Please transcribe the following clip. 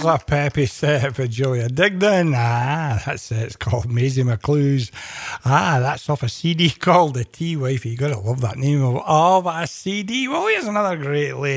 There's a peppy set for Julia Digdon. That's it. It's called Maisie McClue's. That's off a CD called The Tea Wife. You got to love that name of a CD. Well, here's another great lady.